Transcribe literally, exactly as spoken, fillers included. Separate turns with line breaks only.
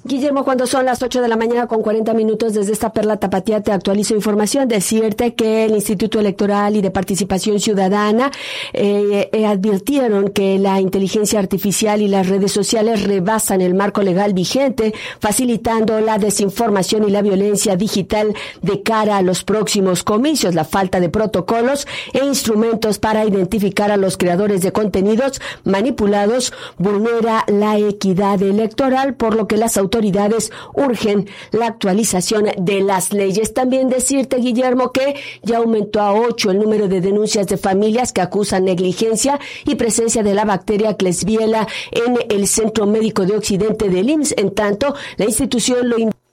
Guillermo, cuando son las ocho de la mañana con cuarenta minutos, desde esta perla tapatía te actualizo información. Decirte que el Instituto Electoral y de Participación Ciudadana eh, eh, advirtieron que la inteligencia artificial y las redes sociales rebasan el marco legal vigente, facilitando la desinformación y la violencia digital de cara a los próximos comicios. La falta de protocolos e instrumentos para identificar a los creadores de contenidos manipulados vulnera la equidad electoral, por lo que las autoridades autoridades urgen la actualización de las leyes. También decirte, Guillermo, que ya aumentó a ocho el número de denuncias de familias que acusan negligencia y presencia de la bacteria Klebsiella en el Centro Médico de Occidente del I M S S. En tanto, la institución lo